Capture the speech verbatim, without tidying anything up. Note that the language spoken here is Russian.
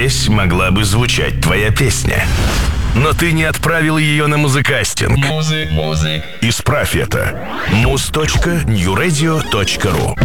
здесь могла бы звучать твоя песня. Но ты не отправил ее на музыкастинг. Музык, музык. Исправь это. муз точка нью радио точка ру